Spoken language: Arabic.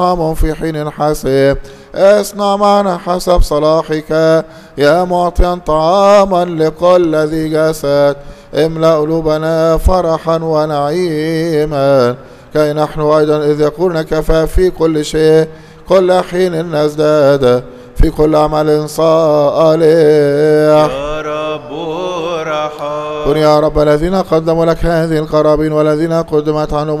في حين حسب. اصنع معنا حسب صلاحك يا معطيا طعاما لكل ذي جسد. املأ قلوبنا فرحا ونعيما كي نحن أيضا إذ يكون كفى في كل شيء كل حين نزداد في كل عمل صالح. يا رب رحم. كن يا رب الذين قدموا لك هذه القرابين والذين قدمت عنهم